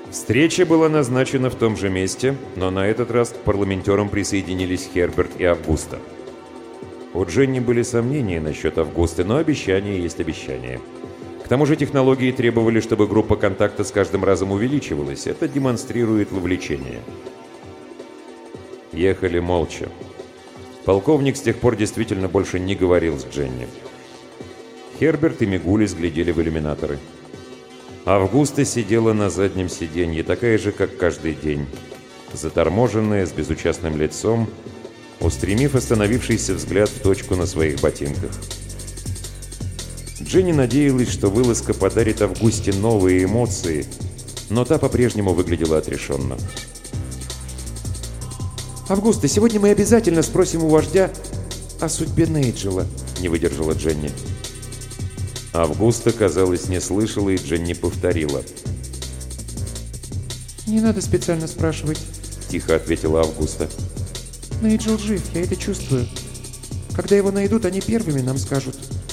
Встреча была назначена в том же месте, но на этот раз к парламентерам присоединились Херберт и Августа. У Дженни были сомнения насчет Августы, но обещание есть обещание. К тому же технологии требовали, чтобы группа контакта с каждым разом увеличивалась. Это демонстрирует вовлечение. Ехали молча. Полковник с тех пор действительно больше не говорил с Дженни. Херберт и Мигулис глядели в иллюминаторы. Августа сидела на заднем сиденье, такая же, как каждый день. Заторможенная, с безучастным лицом, устремив остановившийся взгляд в точку на своих ботинках. Дженни надеялась, что вылазка подарит Августе новые эмоции, но та по-прежнему выглядела отрешенно. «Августа, сегодня мы обязательно спросим у вождя о судьбе Нейджела», — не выдержала Дженни. Августа, казалось, не слышала, и Дженни повторила. «Не надо специально спрашивать», — тихо ответила Августа. «Нейджел жив, я это чувствую. Когда его найдут, они первыми нам скажут».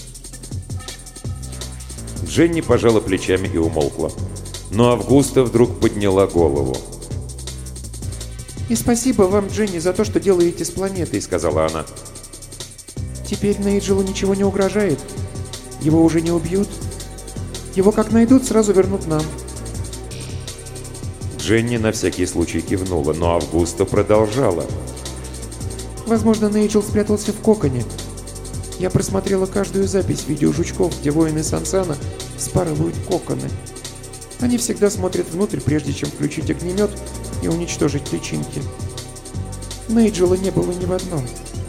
Дженни пожала плечами и умолкла. Но Августа вдруг подняла голову. «И спасибо вам, Дженни, за то, что делаете с планетой», — сказала она. «Теперь Нейджелу ничего не угрожает. Его уже не убьют. Его как найдут, сразу вернут нам». Дженни на всякий случай кивнула, но Августа продолжала. «Возможно, Нейджел спрятался в коконе. Я просмотрела каждую запись видеожучков, где воины Сансана спарывают коконы. Они всегда смотрят внутрь, прежде чем включить огнемет и уничтожить личинки. Нейджела не было ни в одном».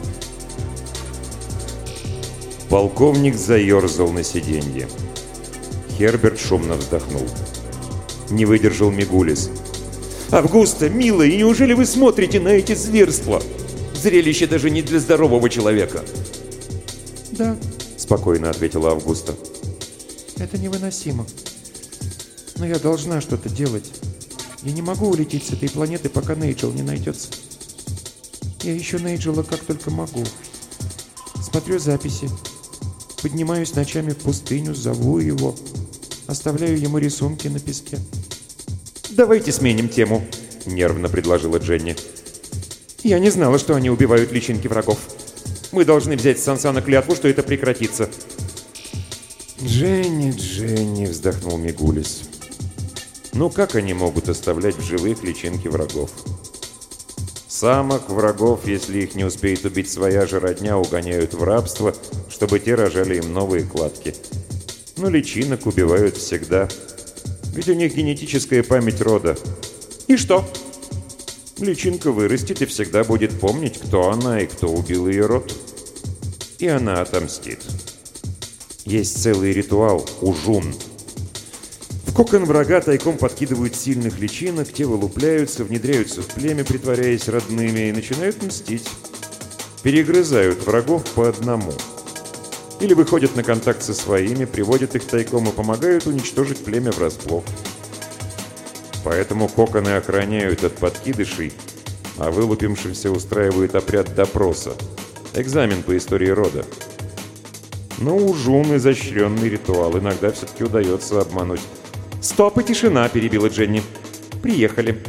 Полковник заерзал на сиденье. Херберт шумно вздохнул. Не выдержал Мигулис. «Августа, милая, и неужели вы смотрите на эти зверства? Зрелище даже не для здорового человека». «Да», — спокойно ответила Августа. «Это невыносимо. Но я должна что-то делать. Я не могу улететь с этой планеты, пока Нейджел не найдется. Я ищу Нейджела как только могу. Смотрю записи. Поднимаюсь ночами в пустыню, зову его. Оставляю ему рисунки на песке». «Давайте сменим тему», — нервно предложила Дженни. «Я не знала, что они убивают личинки врагов. Мы должны взять с Сансана клятву, что это прекратится». «Дженни, Дженни», — вздохнул Мигулис. «Ну как они могут оставлять в живых личинки врагов? Самок врагов, если их не успеет убить своя же родня, угоняют в рабство, чтобы те рожали им новые кладки. Но личинок убивают всегда. Ведь у них генетическая память рода. И что? Личинка вырастет и всегда будет помнить, кто она и кто убил ее род. И она отомстит. Есть целый ритуал – ужун. В кокон врага тайком подкидывают сильных личинок, те вылупляются, внедряются в племя, притворяясь родными, и начинают мстить. Перегрызают врагов по одному. Или выходят на контакт со своими, приводят их тайком и помогают уничтожить племя врасплох. Поэтому коконы охраняют от подкидышей, а вылупившимся устраивают обряд допроса. Экзамен по истории рода. Но ужун – изощренный ритуал. Иногда все-таки удается обмануть. «Стоп и тишина!» – перебила Дженни. «Приехали».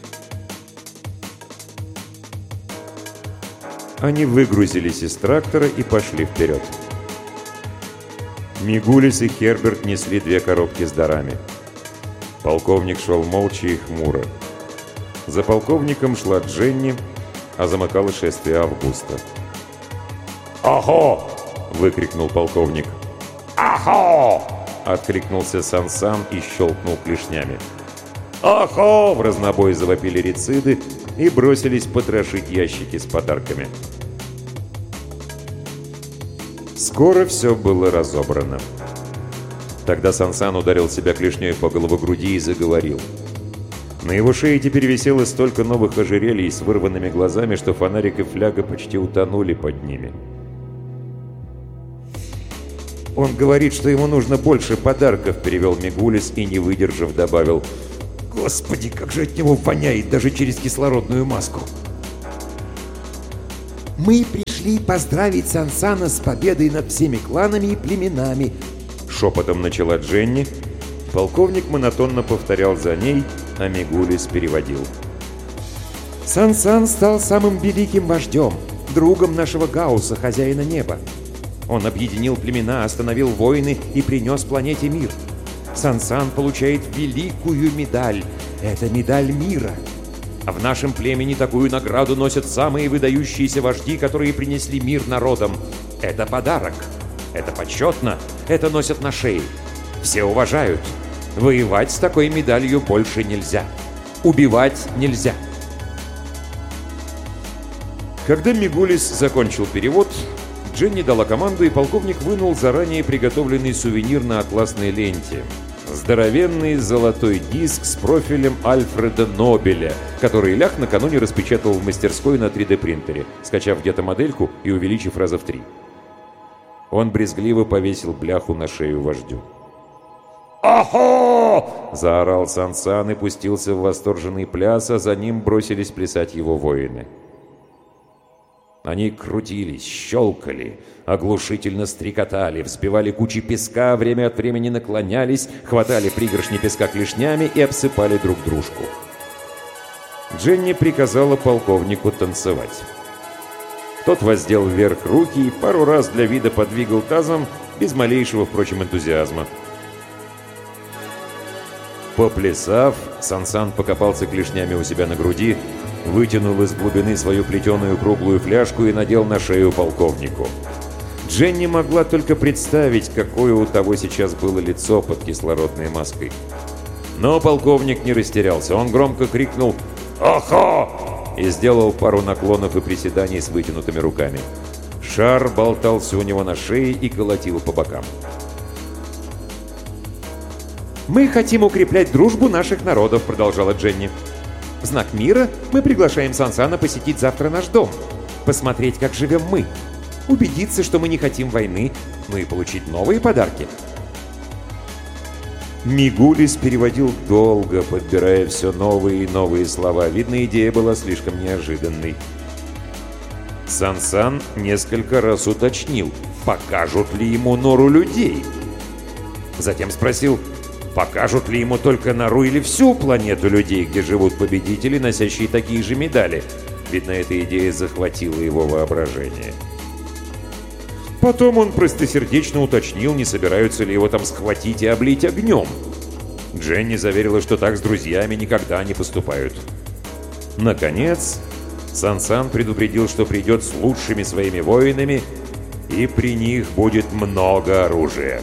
Они выгрузились из трактора и пошли вперед. Мигулис и Херберт несли 2 коробки с дарами. Полковник шел молча и хмуро. За полковником шла Дженни, а замыкала шествие Августа. «Ого!» — выкрикнул полковник. «Ахо!» — откликнулся Сансан и щелкнул клешнями. «Ахо!» — в разнобой завопили рециды и бросились потрошить ящики с подарками. Скоро все было разобрано. Тогда Сансан ударил себя клешней по головогруди и заговорил. На его шее теперь висело столько новых ожерелий с вырванными глазами, что фонарик и фляга почти утонули под ними. «Он говорит, что ему нужно больше подарков», — перевел Мигулис и, не выдержав, добавил: «Господи, как же от него воняет даже через кислородную маску!» «Мы пришли поздравить Сансана с победой над всеми кланами и племенами», — шепотом начала Дженни, Полковник монотонно повторял за ней, а Мигулис переводил. Сан-Сан стал самым великим вождем, другом нашего Гаусса, хозяина неба. Он объединил племена, остановил войны и принес планете мир. Сан-Сан получает великую медаль. Это медаль мира. А в нашем племени такую награду носят самые выдающиеся вожди, которые принесли мир народам. Это подарок. Это почетно. Это носят на шее. Все уважают. Воевать с такой медалью больше нельзя. Убивать нельзя. Когда Мигулис закончил перевод, Дженни дала команду, и полковник вынул заранее приготовленный сувенир на атласной ленте. Здоровенный золотой диск с профилем Альфреда Нобеля, который Лях накануне распечатал в мастерской на 3D-принтере, скачав где-то модельку и увеличив раза в 3. Он брезгливо повесил бляху на шею вождю. «Ахо!» — заорал Сан-Сан и пустился в восторженный пляс, а за ним бросились плясать его воины. Они крутились, щелкали, оглушительно стрекотали, взбивали кучи песка, время от времени наклонялись, хватали пригоршни песка клешнями и обсыпали друг дружку. Дженни приказала полковнику танцевать. Тот воздел вверх руки и пару раз для вида подвигал тазом, без малейшего, впрочем, энтузиазма. Поплясав, Сан-Сан покопался клешнями у себя на груди, вытянул из глубины свою плетеную круглую фляжку и надел на шею полковнику. Дженни могла только представить, какое у того сейчас было лицо под кислородной маской. Но полковник не растерялся. Он громко крикнул «Охо!» и сделал пару наклонов и приседаний с вытянутыми руками. Шар болтался у него на шее и колотил по бокам. «Мы хотим укреплять дружбу наших народов», — продолжала Дженни. «В знак мира мы приглашаем Сан-Сана посетить завтра наш дом, посмотреть, как живем мы, убедиться, что мы не хотим войны, ну и получить новые подарки». Мигулис переводил долго, подбирая все новые и новые слова. Видно, идея была слишком неожиданной. Сан-Сан несколько раз уточнил, покажут ли ему нору людей. Затем спросил, покажут ли ему только нору или всю планету людей, где живут победители, носящие такие же медали. Видно, эта идея захватила его воображение. Потом он простосердечно уточнил, не собираются ли его там схватить и облить огнем. Дженни заверила, что так с друзьями никогда не поступают. Наконец, Сан-Сан предупредил, что придет с лучшими своими воинами, и при них будет много оружия.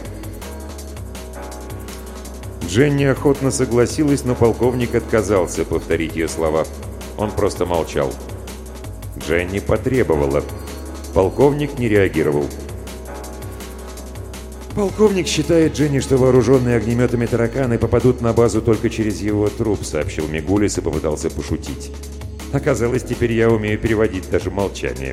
Дженни охотно согласилась, но полковник отказался повторить ее слова. Он просто молчал. Дженни потребовала. Полковник не реагировал. «Полковник считает, Дженни, что вооруженные огнеметами тараканы попадут на базу только через его труп», — сообщил Мигулис и попытался пошутить. «Оказалось, теперь я умею переводить даже молчание».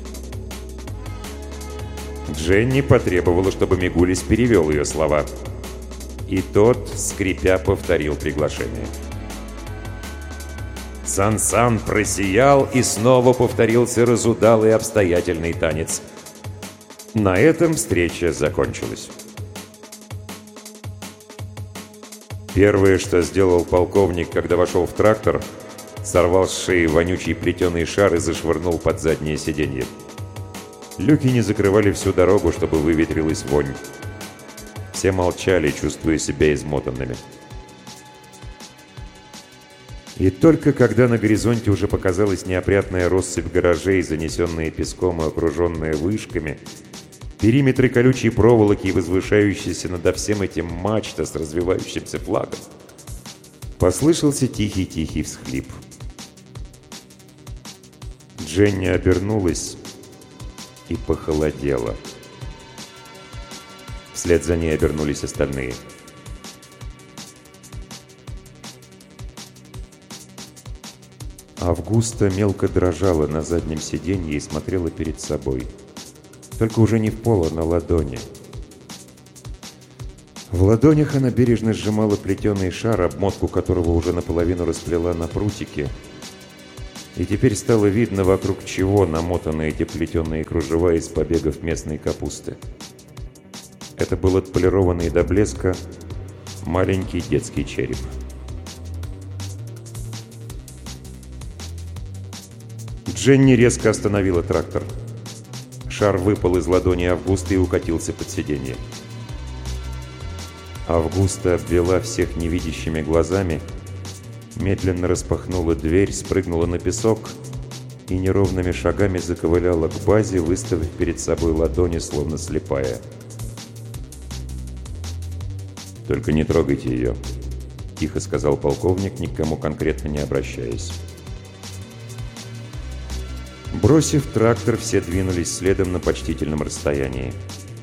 Дженни потребовала, чтобы Мигулис перевел ее слова. И тот, скрипя, повторил приглашение. Сан-Сан просиял и снова повторился разудалый обстоятельный танец. На этом встреча закончилась. Первое, что сделал полковник, когда вошел в трактор, сорвал с шеи вонючий плетеный шар и зашвырнул под заднее сиденье. Люки не закрывали всю дорогу, чтобы выветрилась вонь. Все молчали, чувствуя себя измотанными. И только когда на горизонте уже показалась неопрятная россыпь гаражей, занесенные песком и окруженные вышками, периметры колючей проволоки и возвышающиеся над всем этим мачта с развивающимся флагом, послышался тихий-тихий всхлип. Дженни обернулась и похолодела. Вслед за ней обернулись остальные. Августа мелко дрожала на заднем сиденье и смотрела перед собой. Только уже не в пол, а на ладони. В ладонях она бережно сжимала плетеный шар, обмотку которого уже наполовину расплела на прутике. И теперь стало видно, вокруг чего намотаны эти плетеные кружева из побегов местной капусты. Это был отполированный до блеска Маленький детский череп. Дженни резко остановила трактор. Шар выпал из ладони Августа и укатился под сиденье. Августа обвела всех невидящими глазами, медленно распахнула дверь, спрыгнула на песок и неровными шагами заковыляла к базе, выставив перед собой ладони, словно слепая. «Только не трогайте ее», — тихо сказал полковник, ни к кому конкретно не обращаясь. Бросив трактор, все двинулись следом на почтительном расстоянии.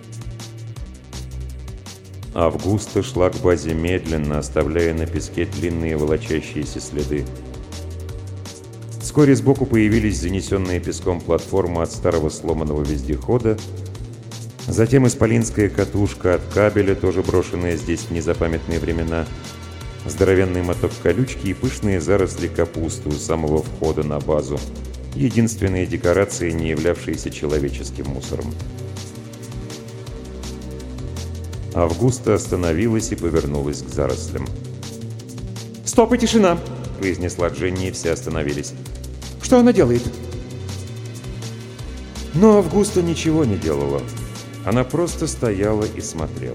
Августа шла к базе медленно, оставляя на песке длинные волочащиеся следы. Вскоре сбоку появились занесенные песком платформы от старого сломанного вездехода, затем исполинская катушка от кабеля, тоже брошенная здесь в незапамятные времена, здоровенный моток колючки и пышные заросли капусты у самого входа на базу, единственные декорации, не являвшиеся человеческим мусором. Августа остановилась и повернулась к зарослям. «Стоп и тишина!» — произнесла Дженни, и все остановились. «Что она делает?» Но Августа ничего не делала. Она просто стояла и смотрела.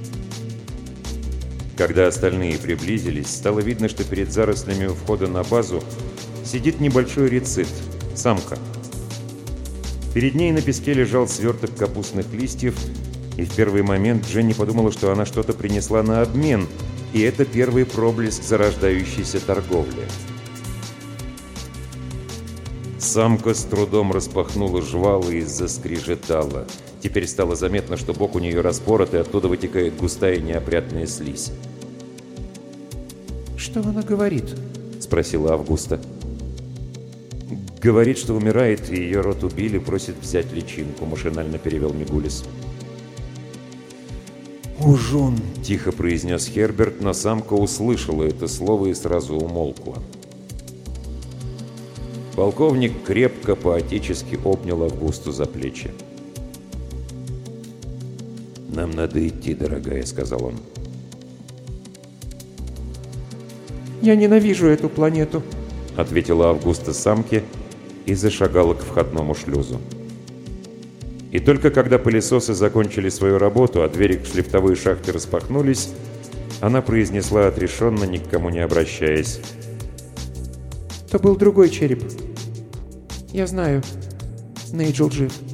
Когда остальные приблизились, стало видно, что перед зарослями у входа на базу сидит небольшой рецит — самка. Перед ней на песке лежал сверток капустных листьев, и в первый момент Дженни подумала, что она что-то принесла на обмен, и это первый проблеск зарождающейся торговли. Самка с трудом распахнула жвалы и заскрежетала. Теперь стало заметно, что бок у нее распорот, и оттуда вытекает густая неопрятная слизь. «Что она говорит?» — спросила Августа. «Говорит, что умирает, и ее рот убили, просит взять личинку», — машинально перевел Мигулис. «Ужон!» — тихо произнес Херберт, но самка услышала это слово и сразу умолкла. Полковник крепко, по-отечески обнял Августу за плечи. «Нам надо идти, дорогая», — сказал он. «Я ненавижу эту планету», — ответила Августа самке и зашагала к входному шлюзу. И только когда пылесосы закончили свою работу, а двери к шлифтовой шахте распахнулись, она произнесла отрешенно, ни к кому не обращаясь: «Это был другой череп. Я знаю. Нейджел жив».